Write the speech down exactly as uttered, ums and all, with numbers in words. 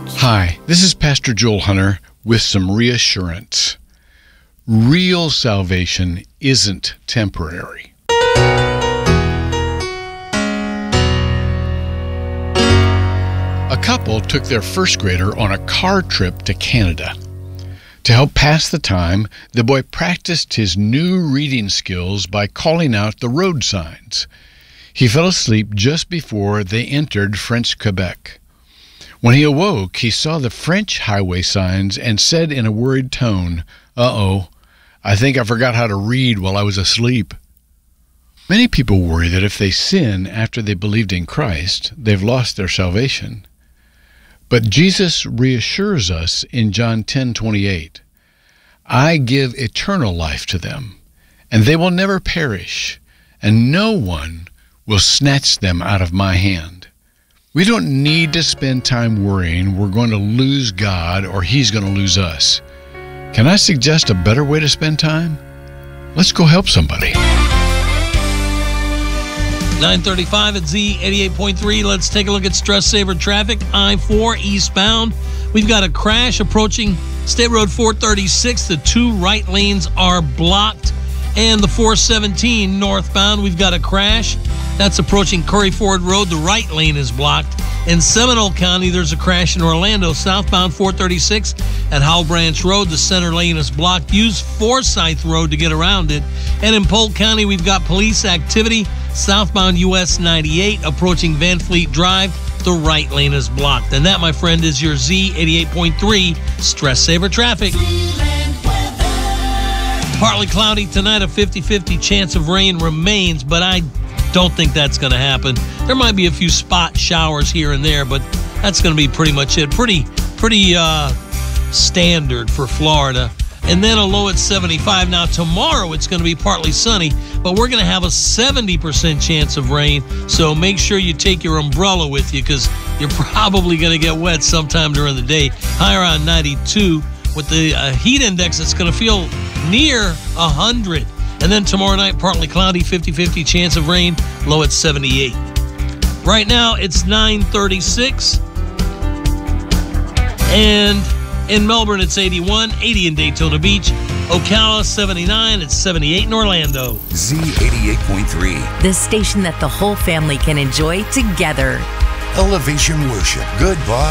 Hi, this is Pastor Joel Hunter with some reassurance. Real salvation isn't temporary. A couple took their first grader on a car trip to Canada. To help pass the time, the boy practiced his new reading skills by calling out the road signs. He fell asleep just before they entered French Quebec. When he awoke, he saw the French highway signs and said in a worried tone, "Uh-oh, I think I forgot how to read while I was asleep." Many people worry that if they sin after they believed in Christ, they've lost their salvation. But Jesus reassures us in John ten twenty-eight, "I give eternal life to them, and they will never perish, and no one will snatch them out of my hand." We don't need to spend time worrying we're going to lose God or He's going to lose us. Can I suggest a better way to spend time? Let's go help somebody. nine thirty-five at Z eighty-eight point three. Let's take a look at Stress Saver traffic. I four eastbound. We've got a crash approaching State Road four thirty-six. The two right lanes are blocked. And the four seventeen northbound, we've got a crash. That's approaching Curry Ford Road. The right lane is blocked. In Seminole County, there's a crash in Orlando. Southbound four thirty-six at Howell Branch Road. The center lane is blocked. Use Forsyth Road to get around it. And in Polk County, we've got police activity. Southbound U S ninety-eight approaching Van Fleet Drive. The right lane is blocked. And that, my friend, is your Z eighty-eight point three Stress Saver traffic. Partly cloudy tonight. A fifty-fifty chance of rain remains, but I don't think that's going to happen. There might be a few spot showers here and there, but that's going to be pretty much it. Pretty, pretty uh, standard for Florida. And then a low at seventy-five. Now, tomorrow it's going to be partly sunny, but we're going to have a seventy percent chance of rain. So make sure you take your umbrella with you because you're probably going to get wet sometime during the day. High around ninety-two. With the uh, heat index, it's going to feel near one hundred. And then tomorrow night, partly cloudy, fifty-fifty chance of rain, low at seventy-eight. Right now, it's nine thirty-six. And in Melbourne, it's eighty-one, eighty in Daytona Beach. Ocala, seventy-nine, it's seventy-eight in Orlando. Z eighty-eight point three. The station that the whole family can enjoy together. Elevation Worship. Goodbye.